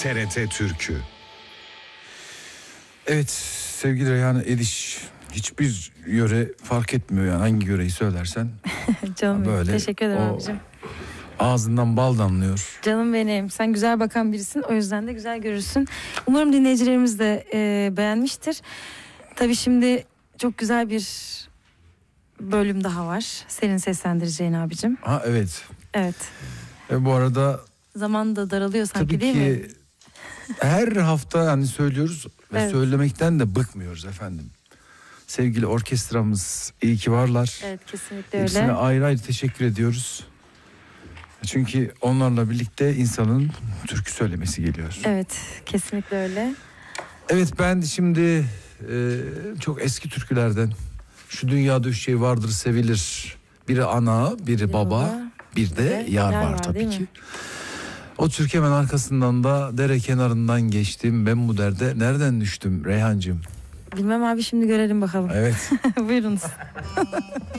TRT Türkü. Evet sevgili Reyhan Ediş, hiçbir yöre fark etmiyor yani hangi yöreyi söylersen. Canım böyle teşekkür ederim o abicim. ağzından bal damlıyor. Canım benim, sen güzel bakan birisin, o yüzden de güzel görürsün. Umarım dinleyicilerimiz de beğenmiştir. Tabii şimdi çok güzel bir bölüm daha var, senin seslendireceğin abicim. Ha evet. Evet. Bu arada Zaman da daralıyor sanki, tabii değil ki mi? her hafta hani söylüyoruz ve Evet. söylemekten de bıkmıyoruz efendim. Sevgili orkestramız iyi ki varlar. Evet, kesinlikle Hepsine öyle. ayrı ayrı teşekkür ediyoruz. Çünkü onlarla birlikte insanın türkü söylemesi geliyor. Evet, kesinlikle öyle. Evet, ben şimdi çok eski türkülerden şu dünyada üç şey vardır sevilir. Biri ana, biri baba, bir de yar var tabii değil ki. mi? O türkü hemen arkasından da dere kenarından geçtim. Ben bu derde nereden düştüm Reyhancığım? Bilmem abi, şimdi görelim bakalım. Evet. Buyurunuz.